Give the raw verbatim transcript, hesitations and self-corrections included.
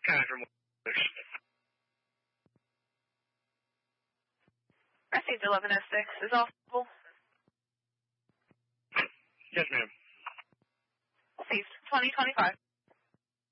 time from Whalers. Received eleven oh six. Is all full? Yes, ma'am. Received twenty twenty-five.